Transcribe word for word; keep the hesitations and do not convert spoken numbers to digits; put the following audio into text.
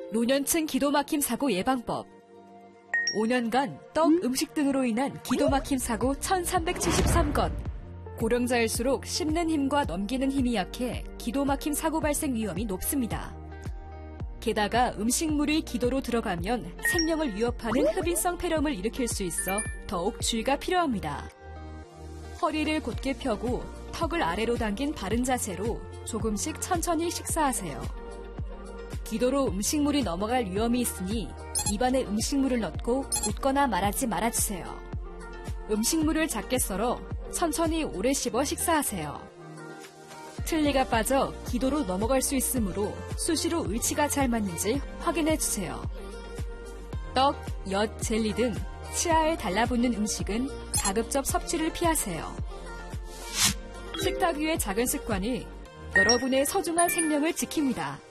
노년층 기도막힘 사고 예방법. 오 년간 떡, 음식 등으로 인한 기도막힘 사고 천삼백칠십삼 건. 고령자일수록 씹는 힘과 넘기는 힘이 약해 기도막힘 사고 발생 위험이 높습니다. 게다가 음식물이 기도로 들어가면 생명을 위협하는 흡인성 폐렴을 일으킬 수 있어 더욱 주의가 필요합니다. 허리를 곧게 펴고 턱을 아래로 당긴 바른 자세로 조금씩 천천히 식사하세요. 기도로 음식물이 넘어갈 위험이 있으니 입안에 음식물을 넣고 웃거나 말하지 말아주세요. 음식물을 작게 썰어 천천히 오래 씹어 식사하세요. 틀니가 빠져 기도로 넘어갈 수 있으므로 수시로 위치가 잘 맞는지 확인해주세요. 떡, 엿, 젤리 등 치아에 달라붙는 음식은 가급적 섭취를 피하세요. 식탁 위의 작은 습관이 여러분의 소중한 생명을 지킵니다.